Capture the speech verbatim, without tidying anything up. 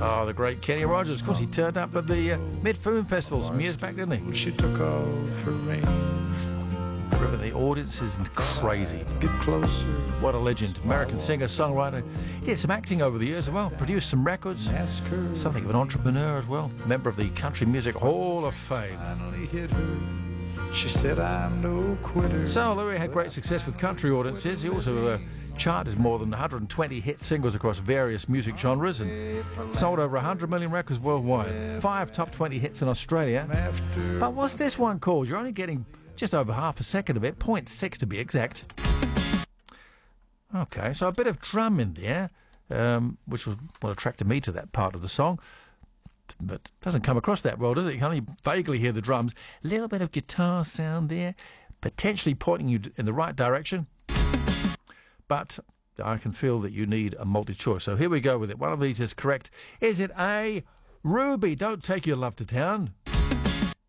Oh, the great Kenny Rogers. Of course, he turned up at the uh, Mid-Film Festival some years back, didn't he? She took off her reins. Remember, the audience is crazy. Get closer. What a legend. American singer, songwriter. Did some acting over the years as well. Produced some records. Ask her. Something of an entrepreneur as well. Member of the Country Music Hall of Fame. Finally hit her. She said, I'm no quitter. So Louis had great success with country audiences. He also uh, charted more than one hundred twenty hit singles across various music genres and sold over one hundred million records worldwide. Five top twenty hits in Australia. But what's this one called? You're only getting just over half a second of it, zero point six to be exact. Okay, so a bit of drum in there, um, which was what attracted me to that part of the song. But doesn't come across that well, does it? You can only vaguely hear the drums. A little bit of guitar sound there, potentially pointing you in the right direction. But I can feel that you need a multi-choice. So here we go with it. One of these is correct. Is it A, Ruby, Don't Take Your Love to Town?